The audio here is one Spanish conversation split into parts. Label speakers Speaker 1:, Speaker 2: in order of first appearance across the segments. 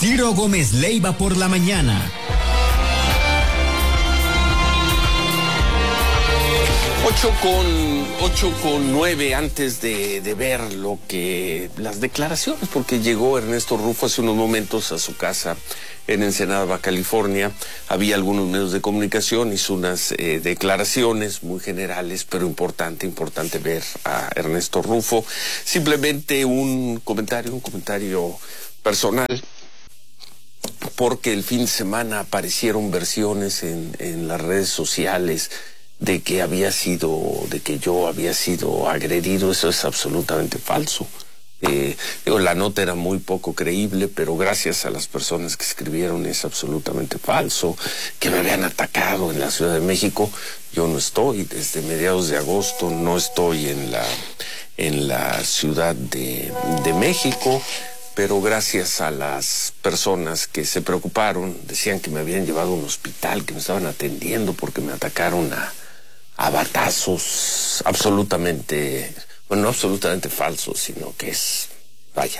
Speaker 1: Ciro Gómez Leiva por la mañana.
Speaker 2: 8:09 antes de ver las declaraciones, porque llegó Ernesto Rufo hace unos momentos a su casa en Ensenada, Baja California. Había algunos medios de comunicación, hizo unas declaraciones muy generales, pero importante ver a Ernesto Rufo. Simplemente un comentario personal, porque el fin de semana aparecieron versiones en las redes sociales de que yo había sido agredido. Eso es absolutamente falso. La nota era muy poco creíble, pero gracias a las personas que escribieron es absolutamente falso. Que me habían atacado en la Ciudad de México, yo no estoy, desde mediados de agosto no estoy en la Ciudad de México, pero gracias a las personas que se preocuparon, decían que me habían llevado a un hospital, que me estaban atendiendo porque me atacaron a batazos, absolutamente, bueno, no absolutamente falsos, sino que es, vaya,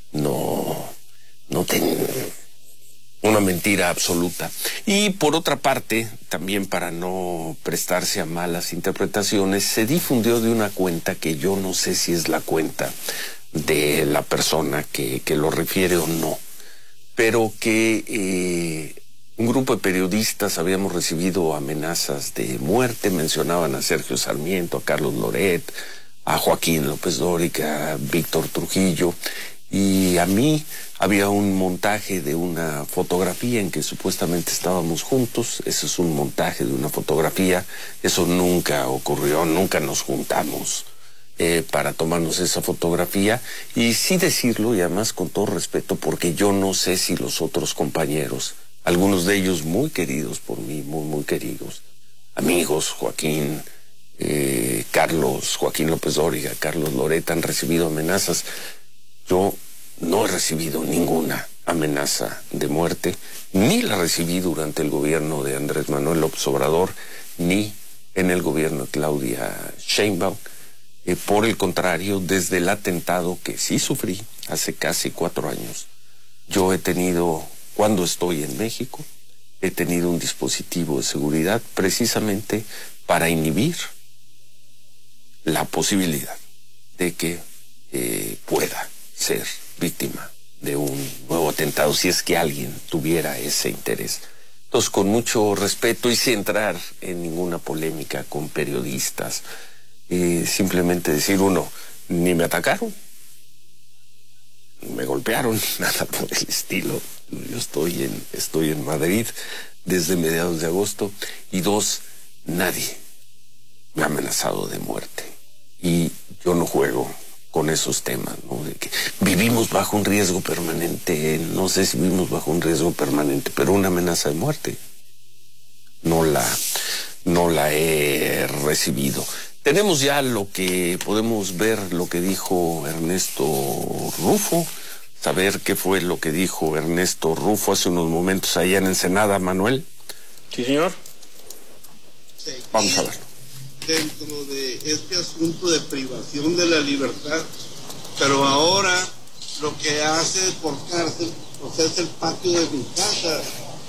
Speaker 2: una mentira absoluta. Y por otra parte, también para no prestarse a malas interpretaciones, se difundió de una cuenta que yo no sé si es la cuenta de la persona que lo refiere o no, pero que un grupo de periodistas habíamos recibido amenazas de muerte. Mencionaban a Sergio Sarmiento, a Carlos Loret, a Joaquín López Dóriga, a Víctor Trujillo, y a mí había un montaje de una fotografía en que supuestamente estábamos juntos. Eso es un montaje de una fotografía, eso nunca ocurrió, nunca nos juntamos para tomarnos esa fotografía. Y sí decirlo, y además con todo respeto, porque yo no sé si los otros compañeros, algunos de ellos muy queridos por mí, muy queridos, amigos, Joaquín López Dóriga, Carlos Loret, han recibido amenazas. Yo no he recibido ninguna amenaza de muerte, ni la recibí durante el gobierno de Andrés Manuel López Obrador, ni en el gobierno de Claudia Sheinbaum. Por el contrario, desde el atentado que sí sufrí hace casi 4 años, yo he tenido, cuando estoy en México, he tenido un dispositivo de seguridad precisamente para inhibir la posibilidad de que pueda ser víctima de un nuevo atentado, si es que alguien tuviera ese interés. Entonces, con mucho respeto y sin entrar en ninguna polémica con periodistas, simplemente decir, ni me atacaron, me golpearon, nada por el estilo. Yo estoy en Madrid desde mediados de agosto, y 2, nadie me ha amenazado de muerte. Y yo no juego con esos temas, ¿no? De que vivimos bajo un riesgo permanente. No sé si vivimos bajo un riesgo permanente, pero una amenaza de muerte no la he recibido. Tenemos ya lo que podemos ver, lo que dijo Ernesto Rufo, saber qué fue lo que dijo Ernesto Rufo hace unos momentos allá en Ensenada, Manuel.
Speaker 3: Sí, señor.
Speaker 2: Vamos a verlo.
Speaker 4: Dentro de este asunto de privación de la libertad, pero ahora lo que hace por cárcel, pues es el patio de mi casa.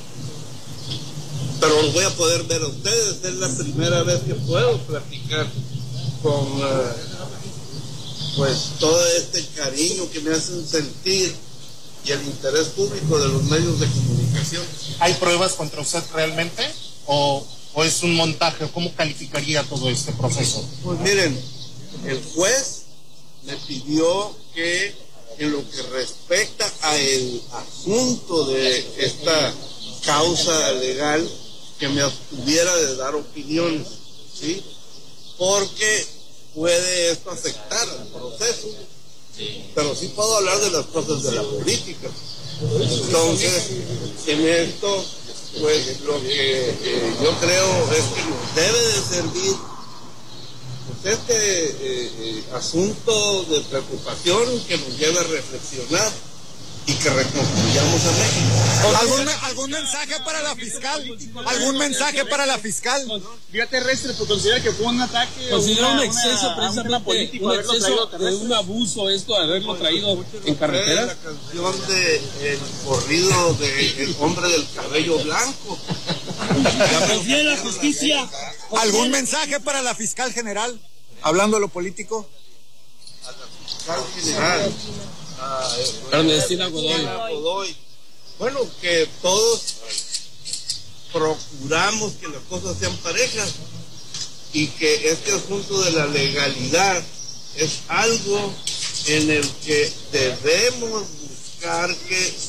Speaker 4: Pero los voy a poder ver a ustedes, es la primera vez que puedo platicar con pues todo este cariño que me hacen sentir y el interés público de los medios de comunicación.
Speaker 3: ¿Hay pruebas contra usted realmente o es un montaje? ¿Cómo calificaría todo este proceso?
Speaker 4: Pues miren, el juez me pidió que en lo que respecta a el asunto de esta causa legal, que me abstuviera de dar opiniones, ¿sí? Porque puede esto afectar al proceso, pero sí puedo hablar de las cosas de la política. Entonces, en esto, pues lo que yo creo es que nos debe de servir pues este asunto de preocupación que nos lleva a reflexionar y que reconstruyamos a México.
Speaker 5: ¿Algún mensaje para la fiscal? ¿Algún mensaje para la fiscal?
Speaker 6: Vía terrestre, pues considera que fue un ataque.
Speaker 7: Considera un exceso, precisamente, un exceso de un abuso esto de haberlo traído en carretera.
Speaker 4: La canción de el corrido del hombre del cabello blanco.
Speaker 6: Confía en la justicia.
Speaker 5: ¿Algún mensaje para la fiscal general? Hablando de lo político.
Speaker 4: A la fiscal general.
Speaker 7: Ernestina Godoy.
Speaker 4: Bueno, que todos procuramos que las cosas sean parejas y que este asunto de la legalidad es algo en el que debemos buscar que